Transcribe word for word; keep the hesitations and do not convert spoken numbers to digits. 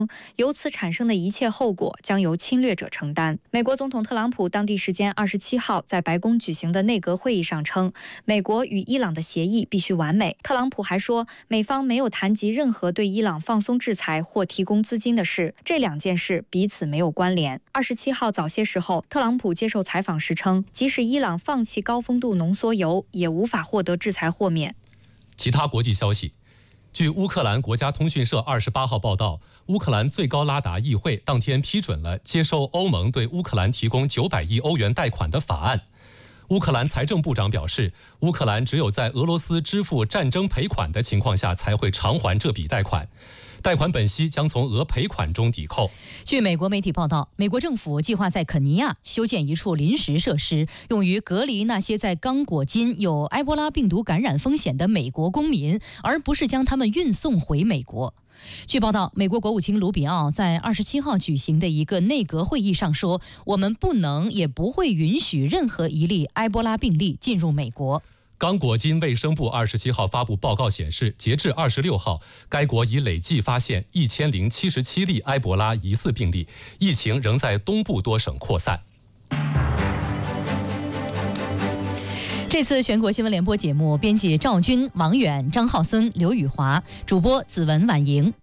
由此产生的一切后果将由侵略者承担。美国总统特朗普当地时间二十七号在白宫举行的内阁会议上称，美国与伊朗的协议必须完美。特朗普还说，美方没有谈及任何对伊朗放松制裁或提供资金的事，这两件事彼此没有关联。二十七号早些时候，特朗普接受采访时称，即使伊朗放弃高丰度浓缩铀，也无法获得制裁豁免。 其他国际消息。据乌克兰国家通讯社二十八号报道，乌克兰最高拉达议会当天批准了接收欧盟对乌克兰提供九百亿欧元贷款的法案。乌克兰财政部长表示，乌克兰只有在俄罗斯支付战争赔款的情况下才会偿还这笔贷款，贷款本息将从俄赔款中抵扣。 据美国媒体报道，美国政府计划在肯尼亚修建一处临时设施，用于隔离那些在刚果金有埃博拉病毒感染风险的美国公民，而不是将他们运送回美国。据报道，美国国务卿卢比奥在二十七号举行的一个内阁会议上说，我们不能也不会允许任何一例埃博拉病例进入美国。 刚果金卫生部二十七号发布报告显示，截至二十六号，该国已累计发现一千零七十七例埃博拉疑似病例，疫情仍在东部多省扩散。 这次全国新闻联播节目，编辑赵军、王远、张浩森、刘宇华，主播子文、婉莹。